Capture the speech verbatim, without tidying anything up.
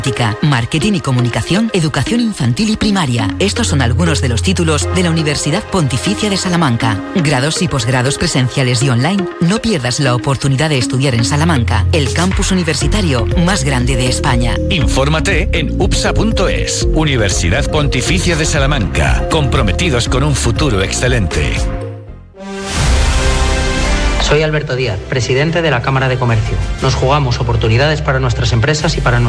Marketing y comunicación, educación infantil y primaria. Estos son algunos de los títulos de la Universidad Pontificia de Salamanca. Grados y posgrados presenciales y online. No pierdas la oportunidad de estudiar en Salamanca, el campus universitario más grande de España. Infórmate en U P S A punto es. Universidad Pontificia de Salamanca. Comprometidos con un futuro excelente. Soy Alberto Díaz, presidente de la Cámara de Comercio. Nos jugamos oportunidades para nuestras empresas y para